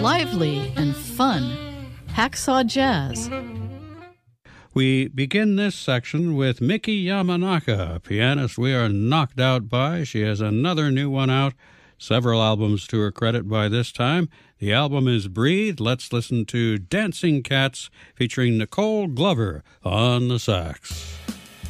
lively and fun. Hacksaw Jazz. We begin this section with Miki Yamanaka, a pianist we are knocked out by. She has another new one out, several albums to her credit by this time. The album is Breathe. Let's listen to Dancing Cats featuring Nicole Glover on the sax.